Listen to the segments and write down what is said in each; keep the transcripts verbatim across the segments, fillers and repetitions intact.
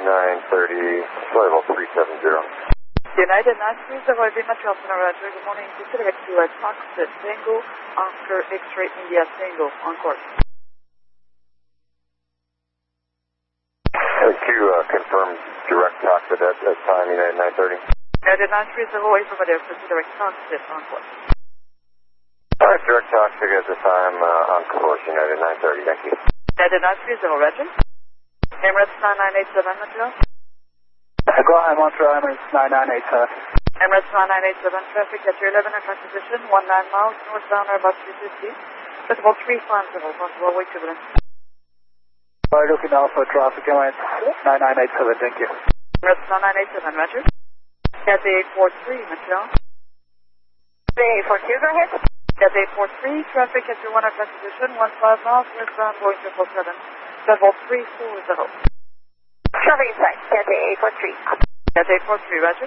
nine thirty, level three seven zero. United nine three zero, Lima Charleston, Roger. Good morning. Consider to a Foxtrot Tango, Oscar X-ray India Tango, on course. Q, uh, confirm direct cockpit at that time, United nine thirty. United nine three zero, wait for there, consider direct cockpit, on course. Alright, direct cockpit at the time, uh, on course, United nine thirty, thank you. United nine three zero, Roger. Emirates nine nine eight seven, Montreal. Go ahead, Montreal, Emirates nine nine eight seven. Emirates nine nine eight seven, traffic at your eleven o'clock position, one nine miles, northbound or about three fifty. Decimal three five zero, possible wait turbulence. Alright, looking now for traffic, Emirates nine nine eight seven, thank you. Emirates nine nine eight seven, Roger. Cathay eight four three, Montreal. Cathay eight four two, go ahead. Cathay eight four three, traffic at your one o'clock position, one five miles, northbound, going triple seven. Level three four zero. Traffic inside, Cathay eight four three. Cathay eight four three, Roger.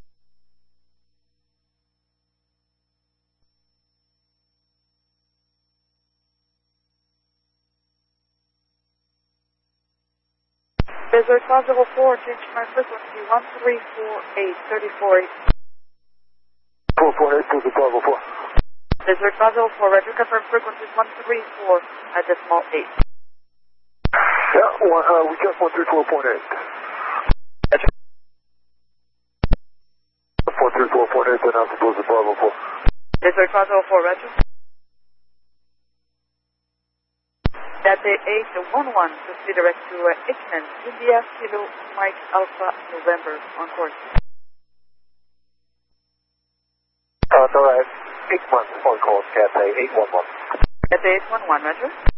Desert five zero four, change my frequency one three four eight, thirty-four eight. four four eight to the Bravo four. Desert five zero four, Roger, confirm frequency one three four at decimal eight. Yeah, one, uh, we just one three four point eight. Roger. one three four point eight, then I'm supposed to Bravo four. Desert five zero four, Roger. Cathay eight one one, proceed direct to uh, Ickman, India, Kilo, Mike, Alpha, November, on course. Uh, it's alright. eight one on course, Cathay eight one one. Cathay eight one one, Roger.